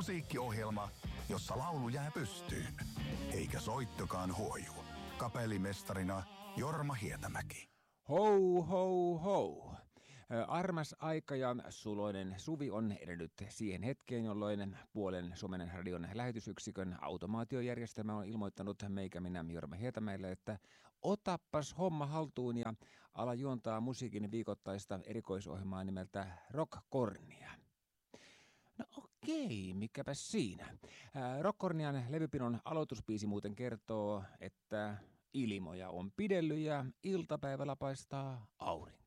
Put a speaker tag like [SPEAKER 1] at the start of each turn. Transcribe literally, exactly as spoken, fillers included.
[SPEAKER 1] Musiikkiohjelma, jossa laulu jää pystyyn, eikä soittokaan huoju. Kapellimestarina Jorma Hietamäki.
[SPEAKER 2] Hou, hou, hou. Armas aika ja suloinen suvi on edennyt siihen hetkeen, jolloin puolen Suomen radion lähetysyksikön automaatiojärjestelmä on ilmoittanut meikä minä Jorma Hietamäelle, että otappas homma haltuun ja ala juontaa musiikin viikoittaista erikoisohjelmaa nimeltä Rockkornia. No okei, mikäpä siinä. Rockkornian levypinon aloitusbiisi muuten kertoo, että ilmoja on pidellyt ja iltapäivällä paistaa aurinko.